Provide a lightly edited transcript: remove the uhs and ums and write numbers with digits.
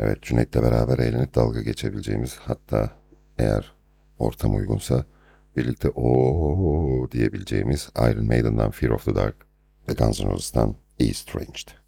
Evet, Cüneyt'le beraber eğlenip dalga geçebileceğimiz, hatta eğer ortam uygunsa birlikte o diyebileceğimiz Iron Maiden'dan Fear of the Dark ve Guns N' Roses'tan Estranged.